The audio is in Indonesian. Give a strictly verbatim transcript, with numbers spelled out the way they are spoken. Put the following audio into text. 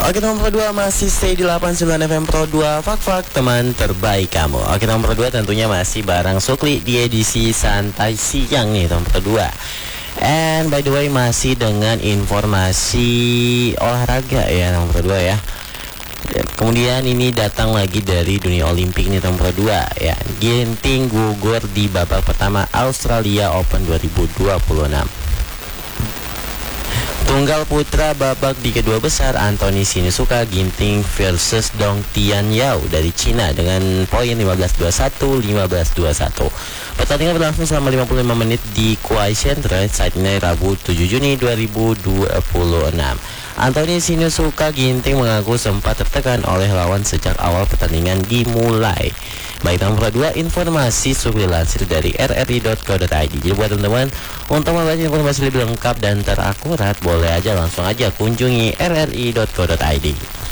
Oke, nomor dua masih stay di delapan puluh sembilan F M Pro dua, Fak-Fak teman terbaik kamu. Oke, nomor dua tentunya masih bareng Sukli di edisi santai siang nih, nomor dua. And by the way masih dengan informasi olahraga ya, nomor dua ya. Kemudian ini datang lagi dari dunia Olimpik nih, nomor dua ya. Ginting gugur di babak pertama Australia Open dua ribu dua puluh enam. Tunggal putra babak di kedua besar Anthony Sinisuka Ginting versus Dong Tianyao dari Cina dengan poin lima belas dua puluh satu, lima belas dua puluh satu. Pertandingan berlangsung selama lima puluh lima menit di Kuai Central Sydney Rabu tujuh Juni dua ribu dua puluh enam. Anthony Sinisuka Ginting mengaku sempat tertekan oleh lawan sejak awal pertandingan dimulai. Baik, nomor dua informasi Sukli lansir dari r r i dot co dot i d. Jadi buat teman-teman untuk membaca informasi lebih lengkap dan terakurat boleh aja langsung aja kunjungi r r i dot co dot i d.